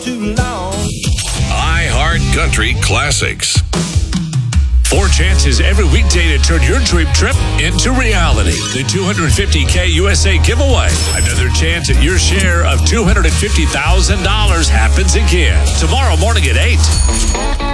too long. iHeart Country Classics. 4 chances every weekday to turn your dream trip into reality. The $250K USA giveaway. Another chance at your share of $250,000 happens again tomorrow morning at 8.